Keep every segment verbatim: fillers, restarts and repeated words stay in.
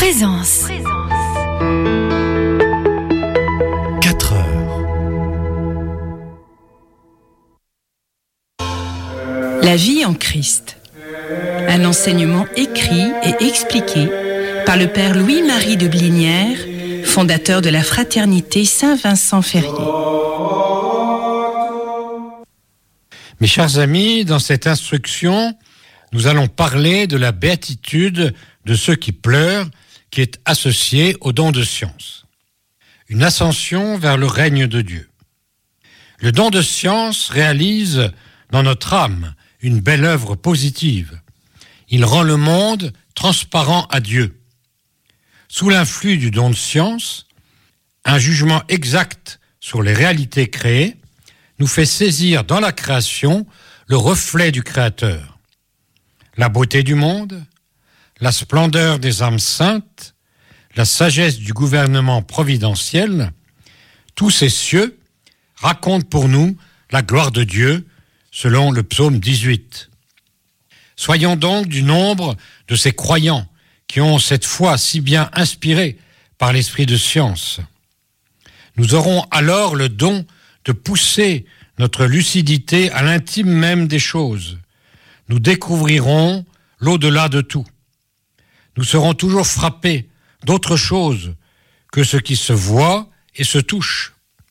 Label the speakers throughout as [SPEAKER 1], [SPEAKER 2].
[SPEAKER 1] Présence.
[SPEAKER 2] quatre heures.
[SPEAKER 3] La vie en Christ. Un enseignement écrit et expliqué par le Père Louis-Marie de Blinière, fondateur de la Fraternité Saint-Vincent-Ferrier.
[SPEAKER 4] Mes chers amis, dans cette instruction, nous allons parler de la béatitude de ceux qui pleurent, qui est associée au don de science. Une ascension vers le règne de Dieu. Le don de science réalise dans notre âme une belle œuvre positive. Il rend le monde transparent à Dieu. Sous l'influx du don de science, un jugement exact sur les réalités créées nous fait saisir dans la création le reflet du Créateur. La beauté du monde, la splendeur des âmes saintes, la sagesse du gouvernement providentiel, tous ces cieux racontent pour nous la gloire de Dieu, selon le psaume dix-huit. Soyons donc du nombre de ces croyants qui ont cette foi si bien inspirée par l'esprit de science. Nous aurons alors le don de pousser notre lucidité à l'intime même des choses. Nous découvrirons l'au-delà de tout. Nous serons toujours frappés d'autre chose que ce qui se voit et se touche.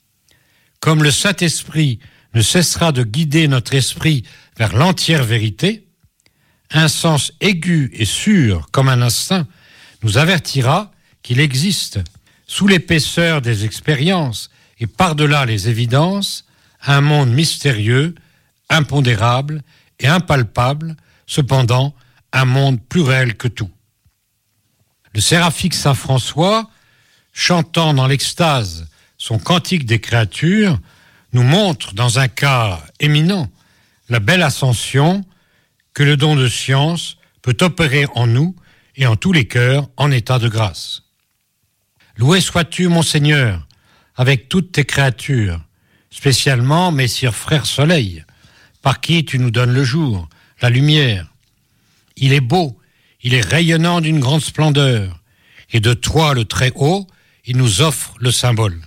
[SPEAKER 4] Comme le Saint-Esprit ne cessera de guider notre esprit vers l'entière vérité, un sens aigu et sûr comme un instinct nous avertira qu'il existe, sous l'épaisseur des expériences et par-delà les évidences, un monde mystérieux, impondérable et impalpable, cependant un monde plus réel que tout. Le séraphique Saint François, chantant dans l'extase son cantique des créatures, nous montre dans un cas éminent la belle ascension que le don de science peut opérer en nous et en tous les cœurs en état de grâce. Loué sois-tu, mon Seigneur, avec toutes tes créatures, spécialement Messire Frère Soleil, par qui tu nous donnes le jour, la lumière. Il est beau, il est rayonnant d'une grande splendeur, et de toi, le Très-Haut, il nous offre le symbole.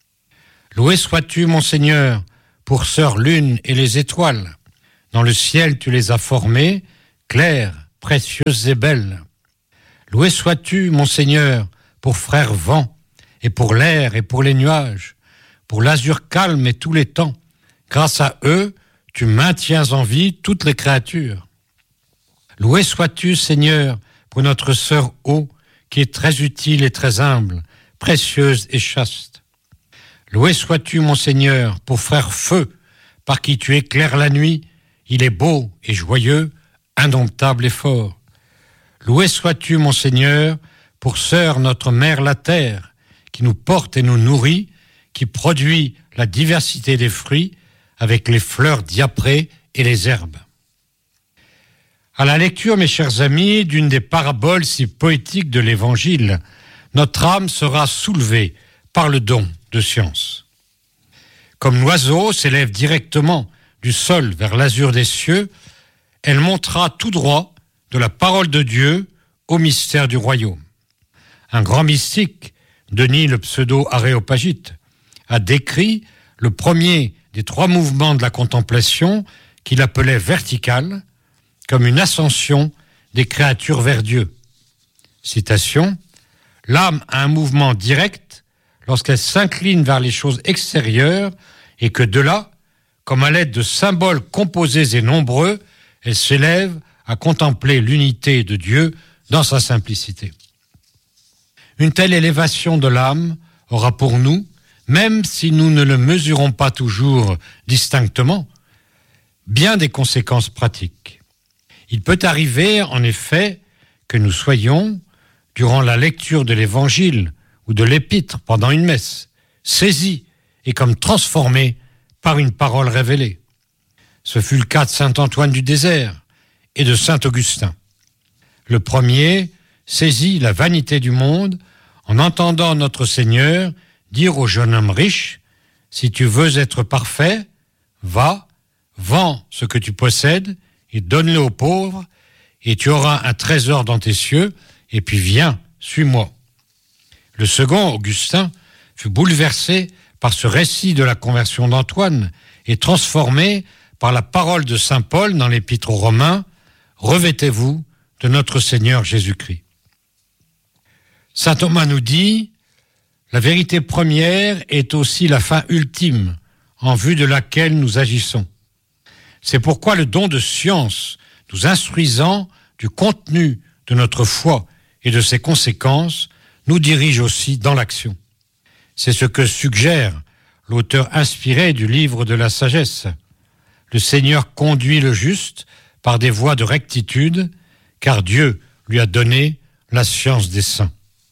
[SPEAKER 4] Loué sois-tu, mon Seigneur, pour sœur lune et les étoiles. Dans le ciel, tu les as formées, claires, précieuses et belles. Loué sois-tu, mon Seigneur, pour frère vent, et pour l'air et pour les nuages, pour l'azur calme et tous les temps. Grâce à eux, tu maintiens en vie toutes les créatures. Loué sois-tu, Seigneur, pour notre sœur eau, qui est très utile et très humble, précieuse et chaste. Loué sois-tu, mon Seigneur, pour frère feu, par qui tu éclaires la nuit, il est beau et joyeux, indomptable et fort. Loué sois-tu, mon Seigneur, pour sœur notre mère la terre, qui nous porte et nous nourrit, qui produit la diversité des fruits, avec les fleurs diaprées et les herbes. À la lecture, mes chers amis, d'une des paraboles si poétiques de l'Évangile, notre âme sera soulevée par le don de science. Comme l'oiseau s'élève directement du sol vers l'azur des cieux, elle montera tout droit de la parole de Dieu au mystère du royaume. Un grand mystique, Denis le pseudo-aréopagite, a décrit le premier des trois mouvements de la contemplation qu'il appelait vertical, comme une ascension des créatures vers Dieu. Citation, « L'âme a un mouvement direct lorsqu'elle s'incline vers les choses extérieures et que de là, comme à l'aide de symboles composés et nombreux, elle s'élève à contempler l'unité de Dieu dans sa simplicité. » Une telle élévation de l'âme aura pour nous, même si nous ne le mesurons pas toujours distinctement, bien des conséquences pratiques. Il peut arriver, en effet, que nous soyons, durant la lecture de l'Évangile ou de l'Épître pendant une messe, saisis et comme transformés par une parole révélée. Ce fut le cas de saint Antoine du Désert et de saint Augustin. Le premier saisit la vanité du monde en entendant notre Seigneur dire au jeune homme riche, « Si tu veux être parfait, va, vends ce que tu possèdes et donne-le aux pauvres, et tu auras un trésor dans tes cieux, et puis viens, suis-moi. Le second, Augustin, fut bouleversé par ce récit de la conversion d'Antoine et transformé par la parole de saint Paul dans l'Épître aux Romains, « Revêtez-vous de notre Seigneur Jésus-Christ ». Saint Thomas nous dit « La vérité première est aussi la fin ultime, en vue de laquelle nous agissons. C'est pourquoi le don de science, nous instruisant du contenu de notre foi et de ses conséquences, nous dirige aussi dans l'action. C'est ce que suggère l'auteur inspiré du livre de la sagesse. Le Seigneur conduit le juste par des voies de rectitude, car Dieu lui a donné la science des saints.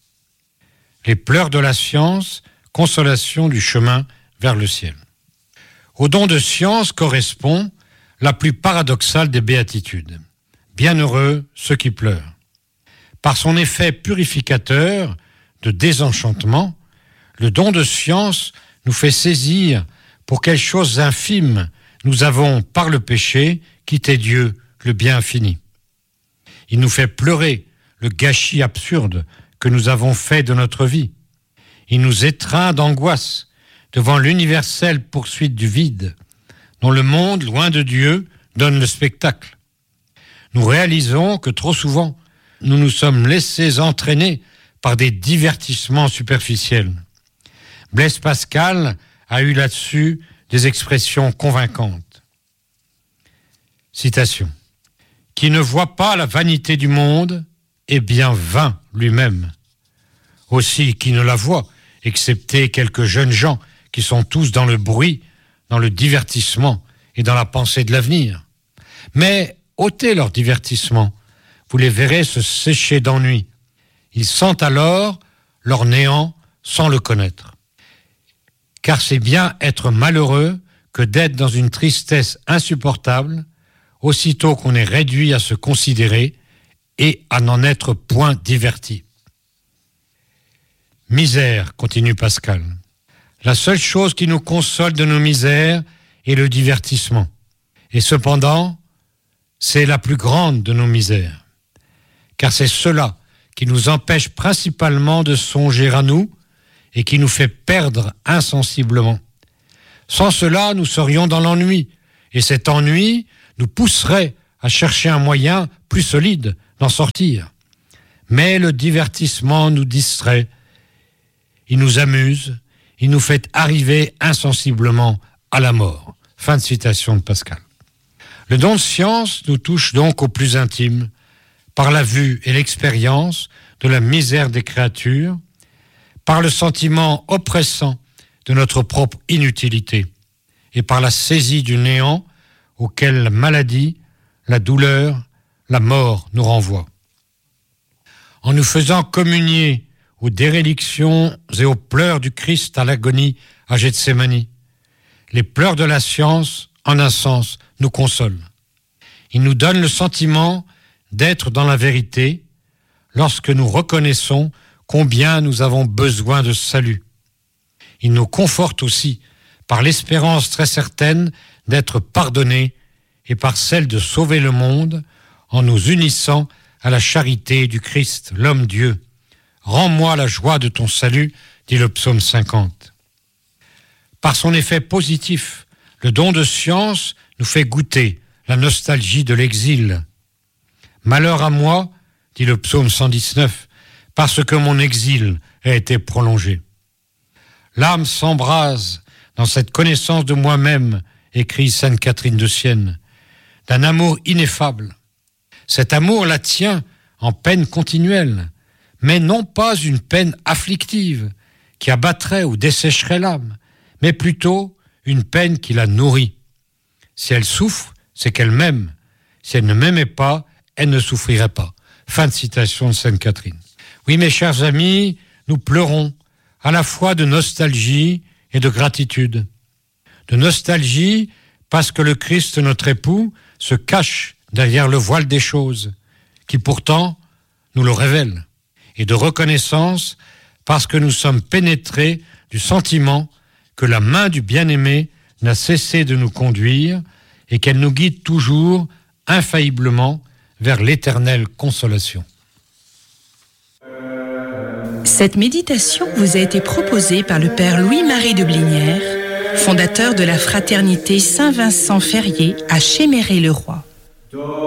[SPEAKER 4] Les pleurs de la science, consolation du chemin vers le ciel. Au don de science correspond la plus paradoxale des béatitudes. Bienheureux ceux qui pleurent. Par son effet purificateur de désenchantement, le don de science nous fait saisir pour quelles choses infimes nous avons, par le péché, quitté Dieu, le bien infini. Il nous fait pleurer le gâchis absurde que nous avons fait de notre vie. Il nous étreint d'angoisse devant l'universelle poursuite du vide, dont le monde, loin de Dieu, donne le spectacle. Nous réalisons que trop souvent, nous nous sommes laissés entraîner par des divertissements superficiels. Blaise Pascal a eu là-dessus des expressions convaincantes. Citation. « Qui ne voit pas la vanité du monde est bien vain lui-même. Aussi qui ne la voit, excepté quelques jeunes gens qui sont tous dans le bruit, dans le divertissement et dans la pensée de l'avenir. Mais ôtez leur divertissement, vous les verrez se sécher d'ennui. Ils sentent alors leur néant sans le connaître. Car c'est bien être malheureux que d'être dans une tristesse insupportable, aussitôt qu'on est réduit à se considérer et à n'en être point diverti. Misère, continue Pascal. La seule chose qui nous console de nos misères est le divertissement. Et cependant, c'est la plus grande de nos misères. Car c'est cela qui nous empêche principalement de songer à nous et qui nous fait perdre insensiblement. Sans cela, nous serions dans l'ennui, et cet ennui nous pousserait à chercher un moyen plus solide d'en sortir. Mais le divertissement nous distrait, il nous amuse, il nous fait arriver insensiblement à la mort. Fin de citation de Pascal. Le don de science nous touche donc au plus intime, par la vue et l'expérience de la misère des créatures, par le sentiment oppressant de notre propre inutilité et par la saisie du néant auquel la maladie, la douleur, la mort nous renvoient. En nous faisant communier aux dérélictions et aux pleurs du Christ à l'agonie à Gethsémani, les pleurs de la science, en un sens, nous consolent. Ils nous donnent le sentiment d'être dans la vérité lorsque nous reconnaissons combien nous avons besoin de salut. Il nous conforte aussi par l'espérance très certaine d'être pardonnés et par celle de sauver le monde en nous unissant à la charité du Christ, l'homme-Dieu. Rends-moi la joie de ton salut, dit le psaume cinquante. Par son effet positif, le don de science nous fait goûter la nostalgie de l'exil. Malheur à moi, dit le psaume cent dix-neuf, parce que mon exil a été prolongé. L'âme s'embrase dans cette connaissance de moi-même, écrit sainte Catherine de Sienne, d'un amour ineffable. Cet amour la tient en peine continuelle, mais non pas une peine afflictive qui abattrait ou dessécherait l'âme, mais plutôt une peine qui la nourrit. Si elle souffre, c'est qu'elle m'aime. Si elle ne m'aimait pas, elle ne souffrirait pas. Fin de citation de sainte Catherine. Oui, mes chers amis, nous pleurons à la fois de nostalgie et de gratitude. De nostalgie parce que le Christ, notre époux, se cache derrière le voile des choses, qui pourtant nous le révèle. Et de reconnaissance parce que nous sommes pénétrés du sentiment que la main du bien-aimé n'a cessé de nous conduire et qu'elle nous guide toujours, infailliblement, vers l'éternelle consolation.
[SPEAKER 3] Cette méditation vous a été proposée par le Père Louis-Marie de Blinière, fondateur de la fraternité Saint-Vincent-Ferrier à Chéméré-le-Roi.